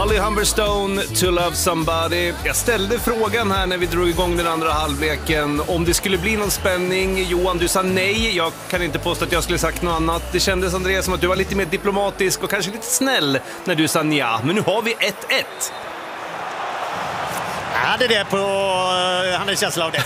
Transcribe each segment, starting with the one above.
Holly Humberstone, To Love Somebody. Jag ställde frågan här när vi drog igång den andra halvleken om det skulle bli någon spänning. Johan, du sa nej. Jag kan inte påstå att jag skulle sagt något annat. Det kändes, Andreas, som att du var lite mer diplomatisk och kanske lite snäll när du sa nja. Men nu har vi 1-1. Jag hade det på... Han är känsla av det.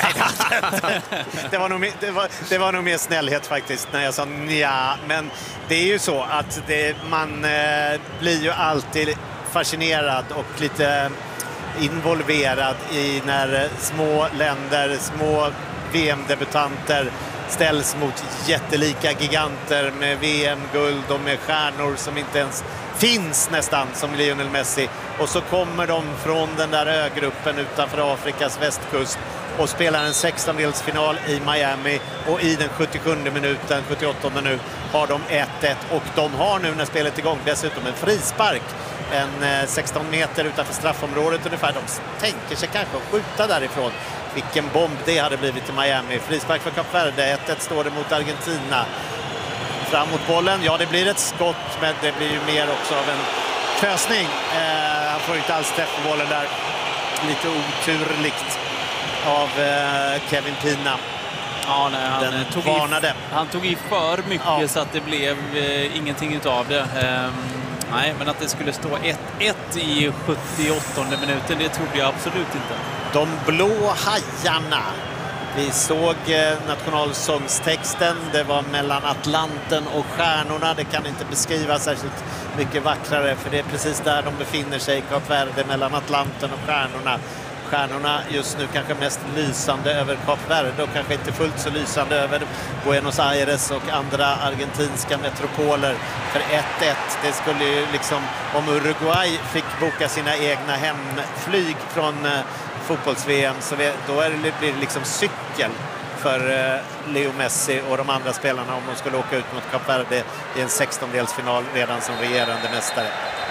Det var nog mer snällhet faktiskt när jag sa nja. Men det är ju så att man blir ju alltid fascinerad och lite involverad i när små länder, små VM-debutanter ställs mot jättelika giganter med VM-guld och med stjärnor som inte ens finns nästan, som Lionel Messi. Och så kommer de från den där ögruppen utanför Afrikas västkust och spelar en 16-delsfinal i Miami, och i den 77 minuten, 78 nu, har de 1-1, och de har nu när spelet är igång dessutom en frispark, en 16 meter utanför straffområdet ungefär. De tänker sig kanske att skjuta därifrån. Vilken bomb det hade blivit i Miami. Frispark för Kap Verde, 1-1 står det mot Argentina. Fram mot bollen, ja det blir ett skott, men det blir ju mer också av en fösning. Han får inte alls träffa bollen där. Lite oturligt av Kevin Pina. Ja, nej, han tog i för mycket, ja. Så att det blev ingenting utav det. Nej, men att det skulle stå 1-1 i 78 minuten, det trodde jag absolut inte. De blå hajarna. Vi såg nationalsångstexten. Det var mellan Atlanten och stjärnorna. Det kan inte beskrivas särskilt mycket vackrare, för det är precis där de befinner sig, Kap Verde, mellan Atlanten och stjärnorna. Stjärnorna just nu kanske mest lysande över Kap Verde och kanske inte fullt så lysande över Buenos Aires och andra argentinska metropoler. För 1-1, det skulle ju liksom, om Uruguay fick boka sina egna hemflyg från fotbolls-VM, så då blir det liksom cykel för Leo Messi och de andra spelarna om de skulle åka ut mot Kap Verde i en 16-delsfinal redan som regerande mästare.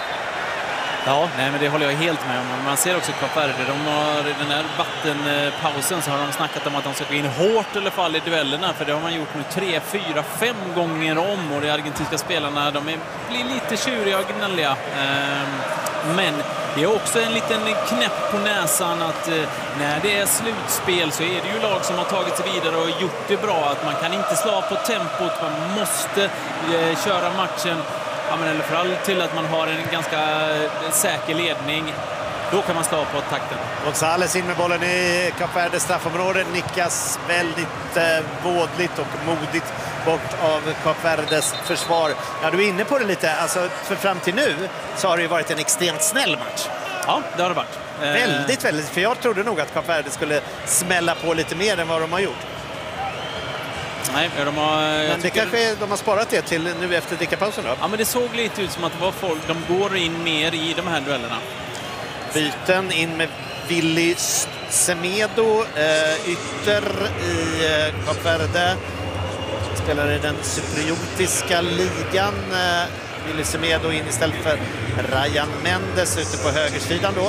Ja, nej, men det håller jag helt med om. Man ser också Kap Verde, de har i den här vattenpausen så har de snackat om att de ska gå in hårt i alla fall i duellerna, för det har man gjort nu 3, 4, 5 gånger om, och de argentinska spelarna, blir lite tjuriga och gnälliga. Men det är också en liten knäpp på näsan att när det är slutspel så är det ju lag som har tagit sig vidare och gjort det bra, att man kan inte slå på tempot, man måste köra matchen. Ja, men i alla fall till att man har en ganska säker ledning. Då kan man slå på takten. González in med bollen i Kap Verdes straffområde. Nickas väldigt vådligt och modigt bort av Kap Verdes försvar. Ja, du är inne på det lite. Alltså, för fram till nu så har det ju varit en extremt snäll match. Ja, det har det varit. Väldigt. För jag trodde nog att Kap Verde skulle smälla på lite mer än vad de har gjort. Nej, men det kanske de har sparat det till nu efter drickapausen då? Ja, men det såg lite ut som att det var folk, de går in mer i de här duellerna. Byten in med Willy Semedo, ytter i Kap Verde. Spelar i den cypriotiska ligan. Willy Semedo in istället för Ryan Mendes ute på högersidan då.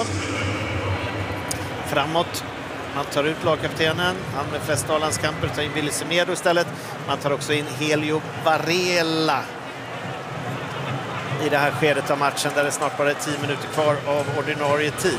Framåt. Man tar ut lagkaptenen, han med flest A-landskamper, tar in Willy Semedo istället. Man tar också in Helio Varela i det här skedet av matchen där det snart bara är 10 minuter kvar av ordinarie tid.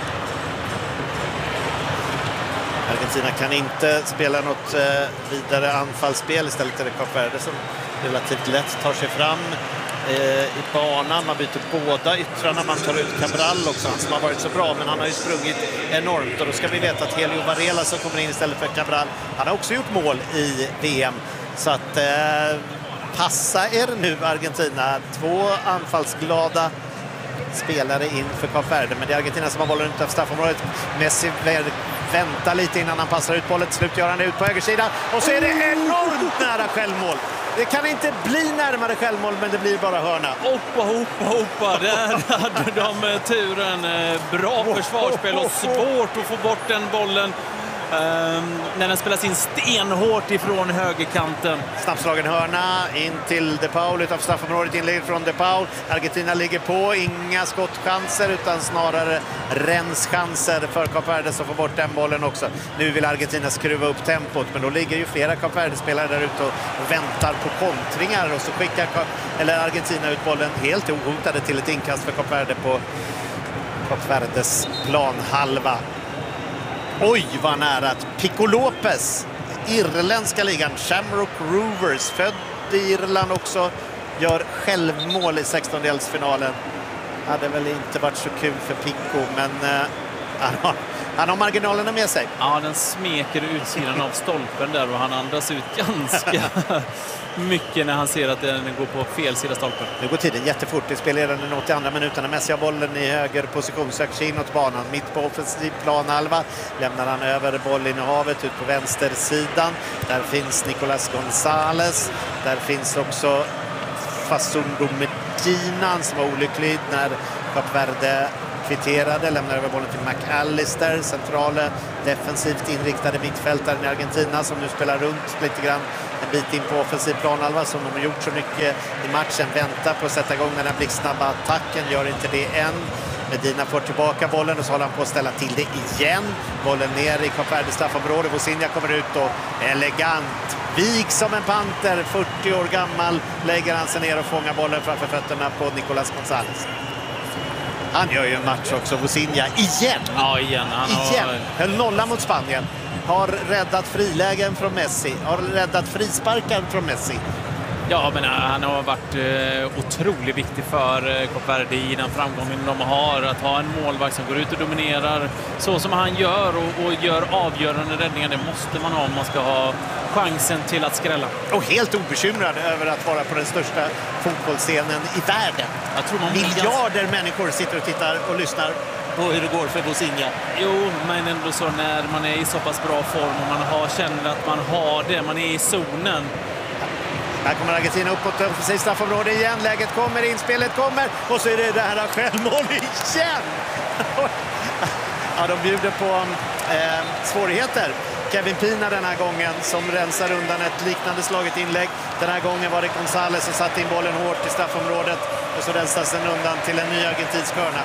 Argentina kan inte spela något vidare anfallsspel, istället är det Kap Verde som relativt lätt tar sig fram i banan. Man byter båda yttrarna, man tar ut Cabral också, han som har varit så bra, men han har ju sprungit enormt, och då ska vi veta att Helio Varela som kommer in istället för Cabral, han har också gjort mål i VM, så att passa er nu Argentina. 2 anfallsglada spelare in för Kap Verde, men det är Argentina som har bollen utanför straffområdet. Messi väntar lite innan han passar ut bollen, slut gör han det ut på högersidan, och så är det enormt nära självmål. Det kan inte bli närmare självmål, men det blir bara hörna. Hoppa. Där hade de turen. Bra försvarsspel och svårt att få bort den bollen. När den spelas in stenhårt ifrån högerkanten. Snabbslagen hörna in till De Paul utanför straffområdet, inlägg från De Paul. Argentina ligger på, inga skottchanser utan snarare renschanser för Kap Verde som får bort den bollen också. Nu vill Argentina skruva upp tempot, men då ligger ju flera Kap Verde-spelare där ute och väntar på kontringar, och så skickar Argentina ut bollen helt ohotade till ett inkast för Kap Verde på Kap Verdes planhalva. Oj, vad nära att Pico Lopez, irländska ligan, Shamrock Rovers, född i Irland också, gör självmål i 16-delsfinalen. Hade väl inte varit så kul för Pico, men han har marginalerna med sig. Ja, den smeker utsidan av stolpen där och han andas ut ganska mycket när han ser att den går på fel sida stolpen. Nu går tiden jättefort. Det spelar redan den 82 minuten när Messi har bollen i höger position, söker sig inåt banan. Mitt på offensiv planhalva lämnar han över bollinnehavet ut på vänstersidan. Där finns Nicolas González. Där finns också Facundo Medina som var olycklig när Kap Verde kvitterade, lämnar över bollen till McAllister, centrala defensivt inriktade mittfältaren i Argentina som nu spelar runt lite grann en bit in på offensiv planhalva som de har gjort så mycket i matchen. Väntar på att sätta igång den här blixtsnabba attacken, gör inte det än. Medina får tillbaka bollen och så håller han på att ställa till det igen. Bollen ner i Kap Verdes straffområde. Vozinha kommer ut och elegant, vik som en panter, 40 år gammal, lägger han sig ner och fångar bollen framför fötterna på Nicolas González. Han gör ju en match också, Vozinha, igen. Ja, igen. Höll nolla mot Spanien. Har räddat frilägen från Messi. Har räddat frisparkar från Messi. Ja, men han har varit otroligt viktig för Kap Verde i den framgången de har. Att ha en målvakt som går ut och dominerar så som han gör och gör avgörande räddningar. Det måste man ha om man ska ha chansen till att skrälla. Och helt obekymrad över att vara på den största fotbollsscenen i världen. Jag tror miljarder människor sitter och tittar och lyssnar på hur det går för Vozinha. Jo, men ändå så när man är i så pass bra form och man känner att man har det, man är i zonen. Här kommer Argentina uppåt över sitt straffområde igen. Läget kommer, inspelet kommer och så är det här självmål igen. Ja, de bjuder på svårigheter. Kevin Pina den här gången som rensar undan ett liknande slaget inlägg. Den här gången var det González som satte in bollen hårt i straffområdet och så rensas den undan till en ny argentinsk hörna.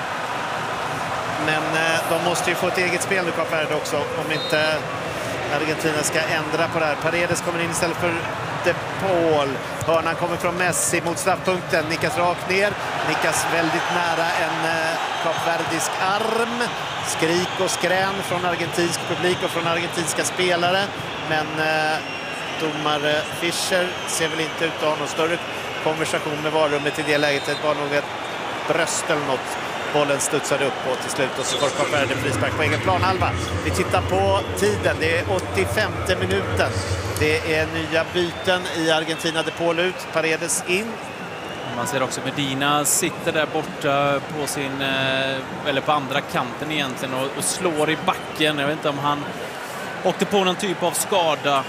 Men de måste ju få ett eget spel nu, Kap Verde också, om inte Argentina ska ändra på det här. Paredes kommer in istället för De Paul. Hörnan kommer från Messi mot straffpunkten. Nickas rakt ner. Nickas väldigt nära en kapverdisk arm. Skrik och skrän från argentinsk publik och från argentinska spelare. Men domare Fischer ser väl inte ut att ha någon större konversation med varummet i det läget. Det var nog ett bröst eller något. Bollen studsade upp och till slut och så får Kap Verde frispark på egen planhalva. Vi tittar på tiden. Det är 85:e minuten. Det är nya byten i Argentina. De Paul ut, Paredes in. Man ser också Medina sitter där borta på sin eller på andra kanten egentligen och slår i backen. Jag vet inte om han åkte på någon typ av skada.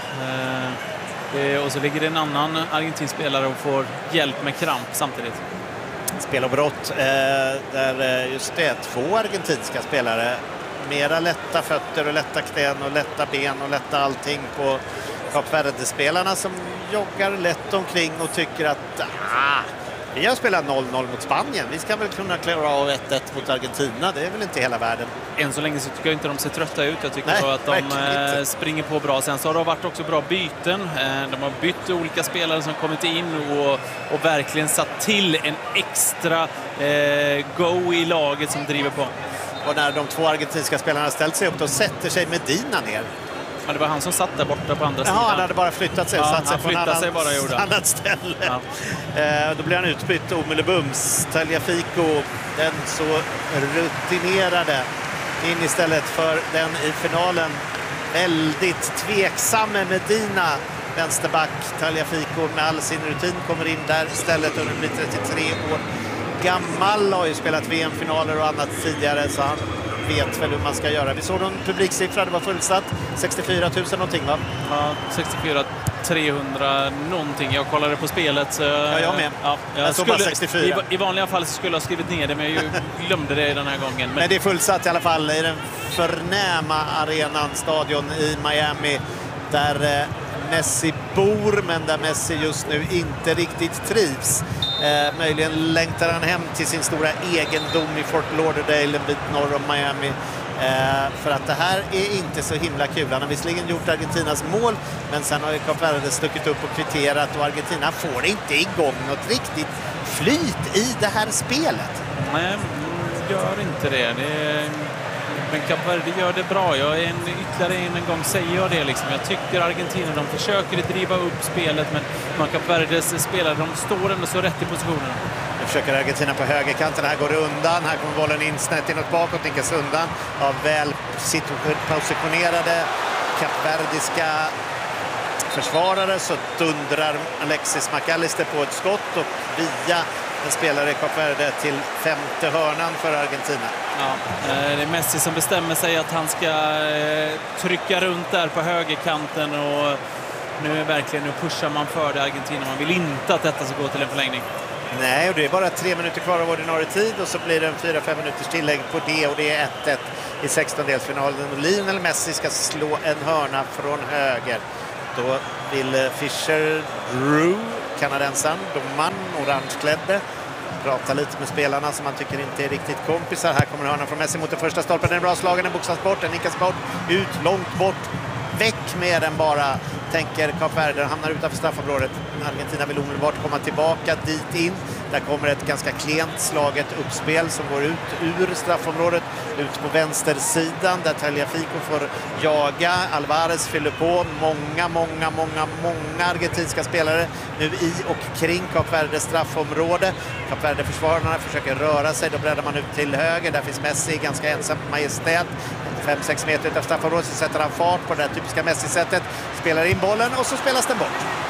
Och så ligger det en annan argentinsk spelare och får hjälp med kramp samtidigt. Spelavbrott där just det, 2 argentinska spelare. Mera lätta fötter och lätta knän och lätta ben och lätta allting på Kap Verde-spelarna som joggar lätt omkring och tycker att vi har spelat 0-0 mot Spanien. Vi ska väl kunna klara av 1-1 mot Argentina. Det är väl inte hela världen. Än så länge så tycker jag inte de ser trötta ut. Jag tycker att de springer på bra. Sen så har det varit också bra byten. De har bytt olika spelare som kommit in och verkligen satt till en extra go i laget som driver på. Och när de 2 argentinska spelarna ställt sig upp då sätter sig Medina ner. Ja, det var han som satt där borta på andra sidan. Ja, han hade bara flyttat sig och satt sig på ett annat ställe. Ja. Då blir han utbytt omedelbums. Tagliafico, den så rutinerade, in istället för den i finalen väldigt tveksamme Medina. Vänsterback Tagliafico med all sin rutin kommer in där istället och blir 33 år gammal. Har ju spelat VM-finaler och annat tidigare så han vet väl hur man ska göra. Vi såg någon publiksiffra, det var fullsatt. 64 000 någonting va? Ja, 64 300 någonting. Jag kollade på spelet. Så, ja, jag med. Ja, jag såg bara 64. I vanliga fall så skulle jag ha skrivit ner det, men jag glömde det den här gången. Men det är fullsatt i alla fall i den förnäma arenan, stadion i Miami, där Messi bor, men där Messi just nu inte riktigt trivs. Möjligen längtar han hem till sin stora egendom i Fort Lauderdale, en bit norr om Miami. För att det här är inte så himla kul. Han har visserligen gjort Argentinas mål, men sen har ju Kap Verde stuckit upp och kvitterat och Argentina får inte igång något riktigt flyt i det här spelet. Nej, gör inte det. Men Kap Verde gör det bra. Ytterligare en gång säger jag det. Liksom. Jag tycker Argentina, de försöker driva upp spelet, men Kap Verdes spelare, de står ändå så rätt i positionen. Nu försöker Argentina på högerkanten. Här går det undan. Här kommer bollen in snett inåt bakåt. Nickas undan av väl positionerade kapverdiska försvarare. Så dundrar Alexis McAllister på ett skott och via en spelare i Kap Verde till femte hörnan för Argentina. Ja, det är Messi som bestämmer sig att han ska trycka runt där på högerkanten, och nu pushar man för det Argentina. Man vill inte att detta ska gå till en förlängning. Nej, och det är bara 3 minuter kvar av ordinarie tid och så blir det en 4-5 minuters tillägg på det, och det är 1-1 i 16-delsfinalen. Och Lionel Messi ska slå en hörna från höger. Då vill Fischer Drew, kanadensaren, domaren, orangeklädde, prata lite med spelarna som man tycker inte är riktigt kompisar. Här kommer hörnan från Messi mot den första stolpen. Den är bra slagen, den boxas bort, den nickas bort, ut, långt bort. Väck med den bara, tänker Kap Verde. Hamnar utanför straffområdet. Argentina vill omedelbart komma tillbaka dit in. Där kommer ett ganska klent slaget uppspel som går ut ur straffområdet. Ut på vänstersidan där Tagliafico får jaga. Alvarez fyller på. Många argentinska spelare nu i och kring Kap Verdes straffområde. Kap Verde-försvararna försöker röra sig. Då breddar man ut till höger. Där finns Messi ganska ensam på Majestät. 5-6 meter utanför straffområdet så sätter han fart på det där typiska Messi-sättet. Spelar in bollen och så spelas den bort.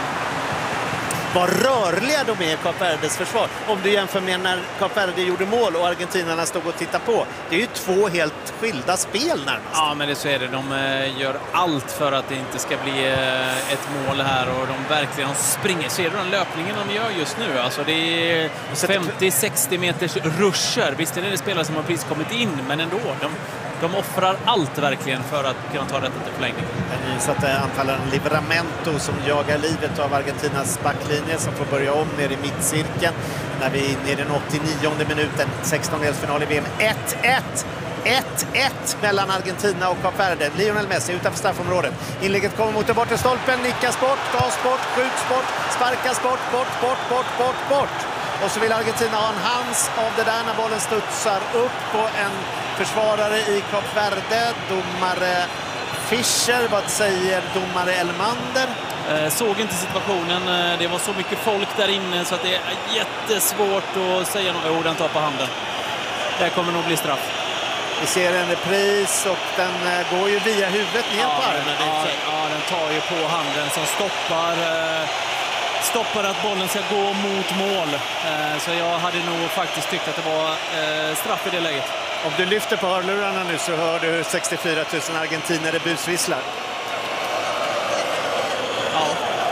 Vad rörliga de är, Kap Verdes försvar. Om du jämför med när Kap Verde gjorde mål och argentinarna stod och tittade på. Det är ju 2 helt skilda spel närmast. Ja, men det så är det. De gör allt för att det inte ska bli ett mål här, och de verkligen springer. Ser du den löpningen de gör just nu? Alltså det är 50-60 meters ruscher. Visst är det spelare som har precis kommit in, men ändå. De offrar allt verkligen för att kunna ta detta till förlängning. Den nysatte anfallaren Livramento som jagar livet av Argentinas backlinje som får börja om ner i mittcirkeln. När vi är inne i den 89:e minuten, 16-delsfinal i VM. 1-1 mellan Argentina och Kap Verde. Lionel Messi utanför straffområdet. Inlägget kommer mot den bortre stolpen, nickas bort, tas bort, skjuts bort, sparkas bort. Och så vill Argentina ha en hands av det där när bollen studsar upp på en försvarare i Kap Verde. Domare Fischer, vad säger domare Elmander? Såg inte situationen. Det var så mycket folk där inne så att det är jättesvårt att säga något. Jo, den tar på handen. Det kommer nog bli straff. Vi ser en repris och den går ju via huvudet ner på armen. Ja, den tar ju på handen som stoppar att bollen ska gå mot mål. Så jag hade nog faktiskt tyckt att det var straff i det läget. Om du lyfter på hörlurarna nu så hör du 64 000 argentinare busvisslar. Ja.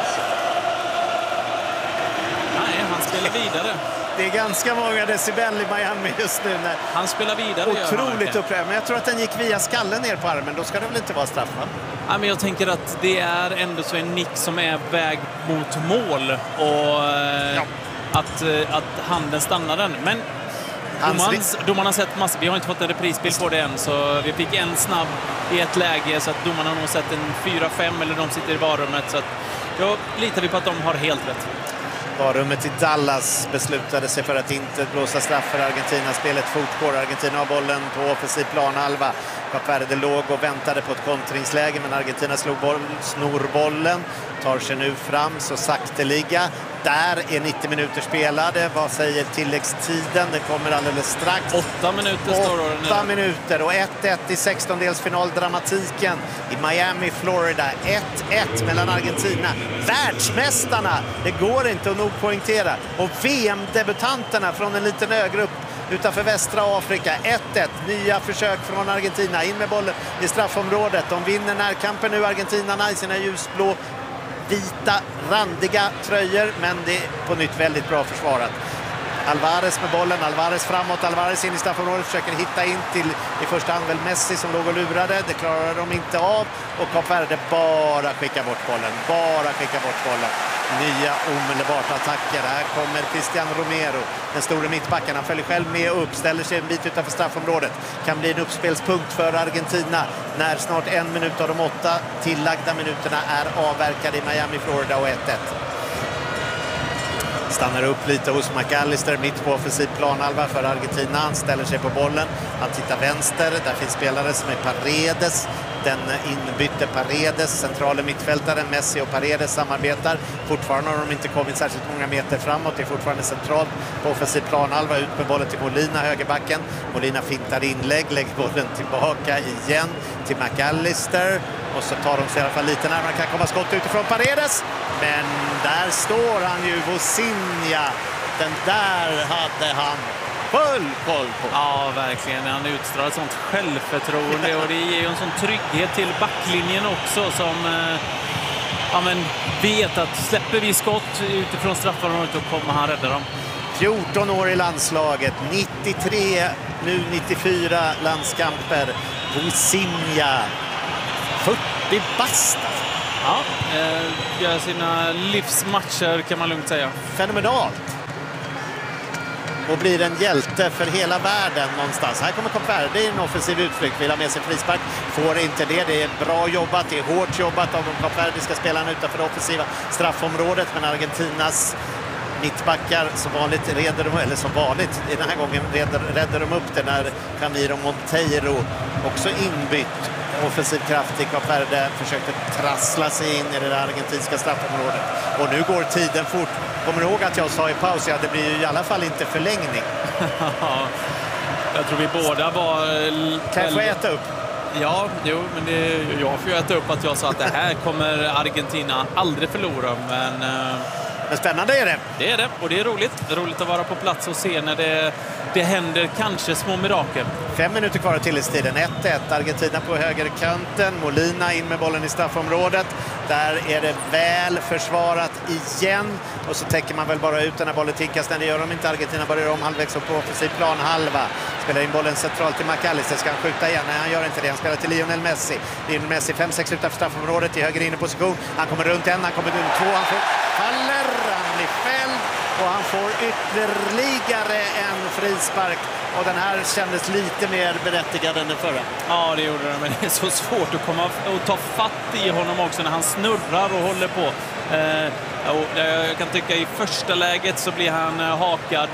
Nej, han spelar vidare. Det är ganska många decibel i Miami just nu. Han spelar vidare. Otroligt upprörd. Men jag tror att den gick via skallen ner på armen. Då ska det väl inte vara straff, va? Ja, men jag tänker att det är ändå så en nick som är väg mot mål. Och att handen stannar den. Men domarna har sett massor. Vi har inte fått en reprisbild på det än. Så vi fick en snabb i ett läge. Så att domarna har nog sett en 4-5 eller de sitter i varummet. Så att då litar vi på att de har helt rätt. Varummet i Dallas beslutade sig för att inte blåsa straff för Argentina. Spelet fortgår. Argentina har bollen på offensiv planhalva. Kap Verde låg och väntade på ett kontringsläge, men Argentina snor bollen. Tar sig nu fram så sakteliga. Där är 90 minuter spelade. Vad säger tilläggstiden? Den kommer alldeles strax. 8 minuter står det. 8 minuter och 1-1 i 16-delsfinal. Dramatiken i Miami, Florida. 1-1 mellan Argentina. Världsmästarna! Det går inte att nog poängtera. Och VM-debutanterna från en liten ögrupp utanför västra Afrika. 1-1. Nya försök från Argentina. In med bollen i straffområdet. De vinner närkampen nu, argentinarna, i sina ljusblå vita, randiga tröjor, men det är på nytt väldigt bra försvarat. Alvarez med bollen, Alvarez framåt, Alvarez in i straffområdet, försöker hitta in till i första hand väl Messi som låg och lurade. Det klarar de inte av och Kap Verde bara skickar bort bollen. Nya omedelbart attacker. Här kommer Cristian Romero, den stora mittbacken. Han följer själv med upp, ställer sig en bit utanför straffområdet. Kan bli en uppspelspunkt för Argentina när snart 1 minut av de 8 tillagda minuterna är avverkade i Miami, Florida och 1-1. Stannar upp lite hos McAllister mitt på offensiv planhalva för Argentina. Han ställer sig på bollen. Han tittar vänster. Där finns spelare som är Paredes. Den inbytte Paredes, centrala mittfältaren. Messi och Paredes samarbetar. Fortfarande har de inte kommit särskilt många meter framåt. Det är fortfarande centralt på offensiv planhalva. Ut med bollen till Molina, högerbacken. Molina fintar inlägg, lägger bollen tillbaka igen till McAllister. Och så tar de sig i alla fall lite närmare. Kan komma skott utifrån Paredes. Men där står han ju, Vozinha. Den där hade han full koll på. Ja, verkligen. Han utstrålar ett sånt självförtroende och det ger ju en sån trygghet till backlinjen också som vet att släpper vi skott utifrån straffområdet då kommer han rädda dem. 14 år i landslaget, 93, nu 94 landskamper. Vozinha, 40 bast. Ja, gör sina livsmatcher kan man lugnt säga. Fenomenalt. Och blir en hjälte för hela världen någonstans. Här kommer Kap Verde, det är en offensiv utflykt. Vill ha med sig frispark, får inte det. Det är bra jobbat, det är hårt jobbat av de kapverdiska spelarna utanför det offensiva straffområdet. Men Argentinas mittbackar som vanligt den här gången räddar de upp det när Camilo Monteiro, också inbytt offensiv kraft i Kap Verde, försökte trassla sig in i det där argentinska straffområdet. Och nu går tiden fort. Kommer du ihåg att jag sa i paus att det blir ju i alla fall inte förlängning? Jag tror vi båda var... Kan jag få äta upp? Ja, men jag får ju äta upp att jag sa att det här kommer Argentina aldrig förlora. Men spännande är det. Det är det, och det är roligt. Det är roligt att vara på plats och se när det händer kanske små mirakel. 5 minuter kvar till tiden. 1-1. Argentina på högerkanten. Molina in med bollen i straffområdet. Där är det väl försvarat igen. Och så täcker man väl bara ut den här bollen tickas. Det gör de inte. Argentina börjar om halvvägs upp på offensiv plan halva. Spelar in bollen centralt till McAllister. Ska han skjuta igen? Nej, han gör inte det. Han spelar till Lionel Messi. Lionel Messi 5-6 utanför straffområdet i höger inne position. Han kommer runt en. Han kommer runt 2. Han faller. Han blir fälld. Och han får ytterligare en frispark. Och den här kändes lite mer berättigad än den förra. Ja, det gjorde den. Men det är så svårt att komma och ta fatt i honom också när han snurrar och håller på. Jag kan tycka i första läget så blir han hakad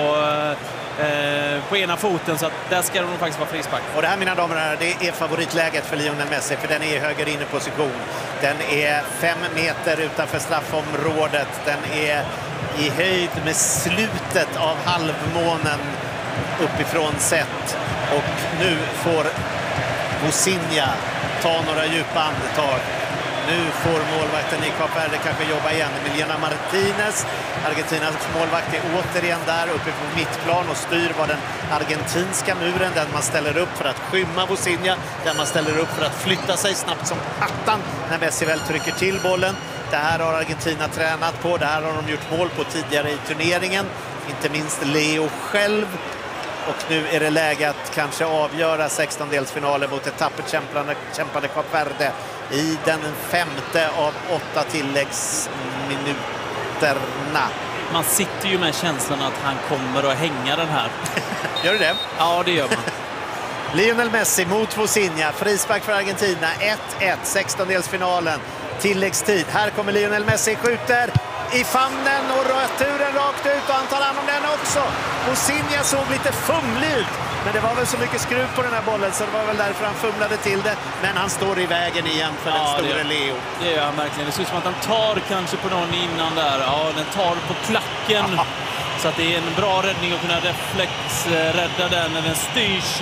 på ena foten, så att där ska det nog faktiskt vara frispark. Och det här, mina damer och herrar, det är favoritläget för Lionel Messi, för den är i höger inne position. Den är 5 meter utanför straffområdet. Den är i höjd med slutet av halvmånen uppifrån sett. Och nu får Vozinha ta några djupa andetag. Nu får målvakten i Kap Verde kanske jobba igen. Emiliano Martinez, Argentinas målvakt, är återigen där uppe på mittplan och styr vad den argentinska muren, den man ställer upp för att skymma Vozinha, den man ställer upp för att flytta sig snabbt som attan när Messi väl trycker till bollen. Det här har Argentina tränat på, det här har de gjort mål på tidigare i turneringen, inte minst Leo själv. Och nu är det läge att kanske avgöra 16-delsfinalen mot ett tappert kämpande Kap Verde i den 5:e av 8 tilläggsminuterna. Man sitter ju med känslan att han kommer att hänga den här. Gör du det? Ja, det gör man. Lionel Messi mot Vozinha. Frispark för Argentina. 1-1, 16-delsfinalen. Tilläggstid. Här kommer Lionel Messi, skjuter i famnen och returen rakt ut, och han tar hand om den också. Vozinha såg lite fumlig ut, men det var väl så mycket skruv på den här bollen så det var väl därför han fumlade till det. Men han står i vägen igen för den stora Leo. Det gör han verkligen. Det ser ut som att han tar kanske på någon innan där. Ja, den tar på klacken. Aha. Så att det är en bra räddning att kunna reflexrädda den när den styrs.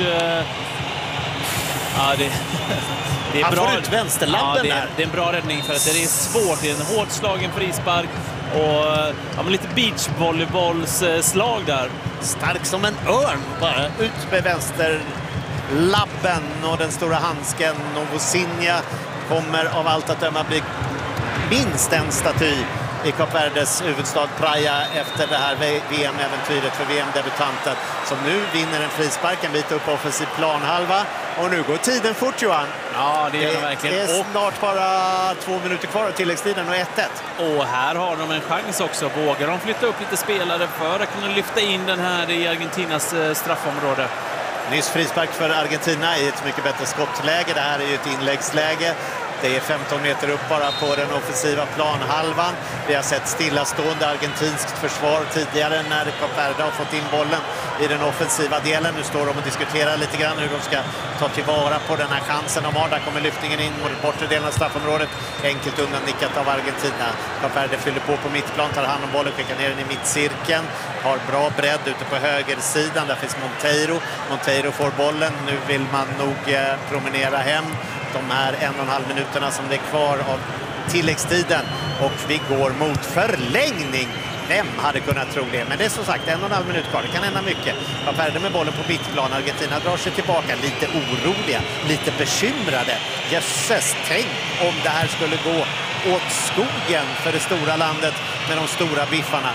Ja, det är han bra. Får ut vänsterlabben där. Det är en bra räddning för att det är svårt. Det är en hårt slagen frispark och lite beachvolleybollsslag där. Stark som en örn bara. Ut med vänsterlabben och den stora handsken. Och Vozinha kommer av allt att döma bli minst en staty i Kap Verdes huvudstad Praia efter det här VM-äventyret för VM-debutanten som nu vinner en frispark en bit upp på offensiv planhalva. Och nu går tiden fort, Johan. Ja, det gör det verkligen. Det är snart bara 2 minuter kvar av tilläggstiden och 1-1. Och här har de en chans också. Vågar de flytta upp lite spelare för att kunna lyfta in den här i Argentinas straffområde? Nyss frispark för Argentina i ett mycket bättre skottläge. Det här är ju ett inläggsläge. Det är 15 meter upp bara på den offensiva planhalvan. Vi har sett stillastående argentinskt försvar tidigare när Kap Verde har fått in bollen i den offensiva delen. Nu står de och diskuterar lite grann hur de ska ta tillvara på den här chansen de har. Där kommer lyftningen in mot bortre delen av straffområdet. Enkelt undannickat av Argentina. Kap Verde fyller på mittplan, tar hand om bollen, skickar ner den i mittcirkeln. Har bra bredd ute på högersidan. Där finns Monteiro. Monteiro får bollen. Nu vill man nog promenera hem de här 1,5 minuterna som det är kvar av tilläggstiden. Och vi går mot förlängning. Vem hade kunnat tro det? Men det är som sagt 1,5 minut kvar. Det kan hända mycket. Kap Verde med bollen på mittplan. Argentina drar sig tillbaka. Lite oroliga. Lite bekymrade. Jösses, tänk om det här skulle gå åt skogen för det stora landet med de stora biffarna.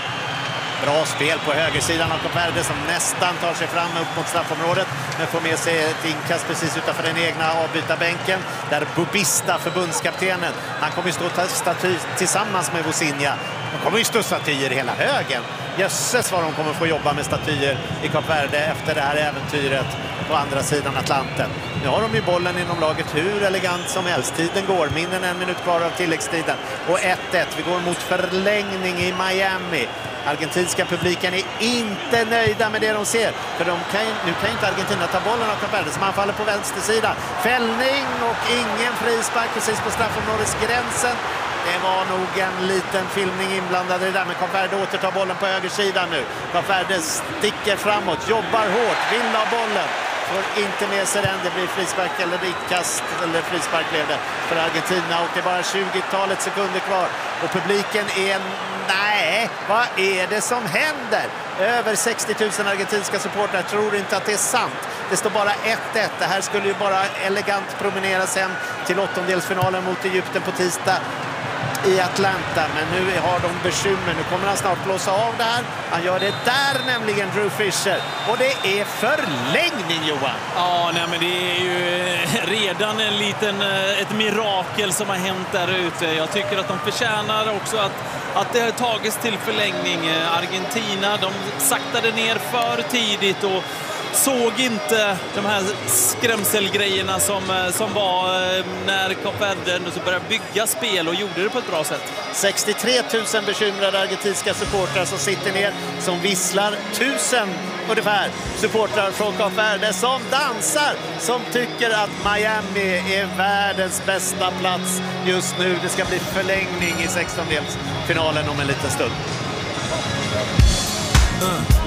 Bra spel på högersidan av Kap Verde som nästan tar sig fram upp mot straffområdet. Men får med sig ett inkast precis utanför den egna avbytarbänken. Där Bubista, förbundskaptenen, han kommer ju stå staty tillsammans med Vozinha. De kommer ju stå statyer hela högen. Jösses vad de kommer få jobba med statyer i Kap Verde efter det här äventyret på andra sidan Atlanten. Nu har de ju bollen inom laget hur elegant som helst. Tiden går, mindre än 1 minut kvar av tilläggstiden. Och 1-1, vi går mot förlängning i Miami. Argentinska publiken är inte nöjda med det de ser. För nu kan inte Argentina ta bollen av Kap Verde som anfaller på vänstersidan. Fällning och ingen frispark precis på straffområdesgränsen. Det var nog en liten filmning inblandad i det där, men Kap Verde återtar bollen på högersidan nu. Kap Verde sticker framåt, jobbar hårt, vill ha bollen. Får inte med sig den, det blir frispark eller rikast, eller frispark blev det för Argentina. Och det är bara 20-talet sekunder kvar. Och publiken är, nej, vad är det som händer? Över 60 000 argentinska supportrar tror inte att det är sant. Det står bara 1-1. Det här skulle ju bara elegant promeneras hem till åttondelsfinalen mot Egypten på tisdag i Atlanta, men nu har de bekymmer. Nu kommer han snart blåsa av det här. Han gör det där nämligen, Drew Fisher. Och det är förlängning, Johan. Ja, nej, men det är ju redan ett mirakel som har hänt där ute. Jag tycker att de förtjänar också att det har tagits till förlängning. Argentina, de saktade ner för tidigt och såg inte de här skrämselgrejerna som var när Kap Verde började bygga spel och gjorde det på ett bra sätt. 63 000 bekymrade argentinska supportrar som sitter ner, som visslar. 1000 ungefär supportrar från Kap Verde som dansar, som tycker att Miami är världens bästa plats just nu. Det ska bli förlängning i 16-delsfinalen om en liten stund.